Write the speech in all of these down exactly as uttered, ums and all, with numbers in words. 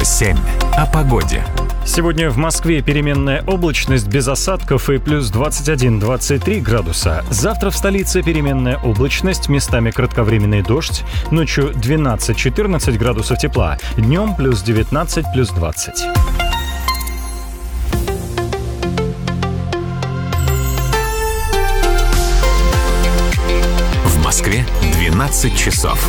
семь. О погоде. Сегодня в Москве переменная облачность без осадков и плюс двадцать один - двадцать три градуса. Завтра в столице переменная облачность, местами кратковременный дождь. Ночью двенадцать - четырнадцать градусов тепла. Днем плюс девятнадцать - плюс двадцать. В Москве двенадцать часов.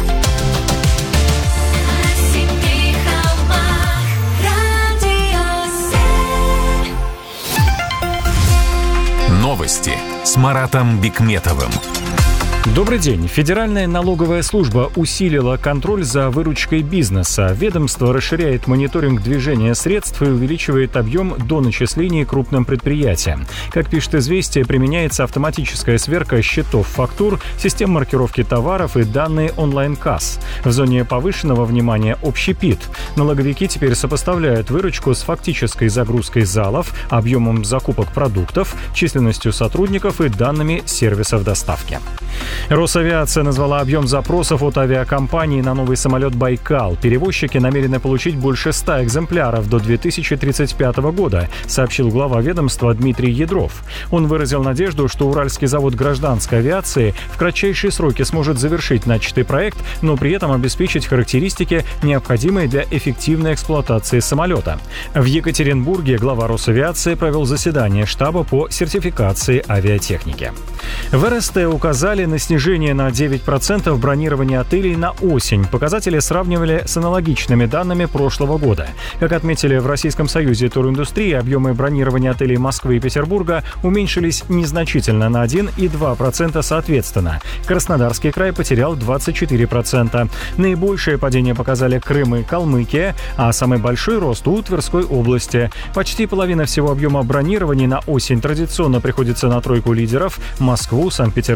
Новости с Маратом Бикметовым. Добрый день. Федеральная налоговая служба усилила контроль за выручкой бизнеса. Ведомство расширяет мониторинг движения средств и увеличивает объем доначислений крупным предприятиям. Как пишет «Известия», применяется автоматическая сверка счетов, фактур, систем маркировки товаров и данные онлайн-касс. В зоне повышенного внимания общепит. Налоговики теперь сопоставляют выручку с фактической загрузкой залов, объемом закупок продуктов, численностью сотрудников и данными сервисов доставки. Росавиация назвала объем запросов от авиакомпаний на новый самолет «Байкал». Перевозчики намерены получить больше ста экземпляров до две тысячи тридцать пятого года, сообщил глава ведомства Дмитрий Ядров. Он выразил надежду, что Уральский завод гражданской авиации в кратчайшие сроки сможет завершить начатый проект, но при этом обеспечить характеристики, необходимые для эффективной эксплуатации самолета. В Екатеринбурге глава Росавиации провел заседание штаба по сертификации авиатехники. В эр эс тэ указали на снижение на девять процентов бронирования отелей на осень. Показатели сравнивали с аналогичными данными прошлого года. Как отметили в Российском союзе туриндустрии, объемы бронирования отелей Москвы и Петербурга уменьшились незначительно на один и два процента соответственно. Краснодарский край потерял двадцать четыре процента. Наибольшее падение показали Крым и Калмыкия, а самый большой рост у Тверской области. Почти половина всего объема бронирования на осень традиционно приходится на тройку лидеров – Москву, Санкт-Петербург,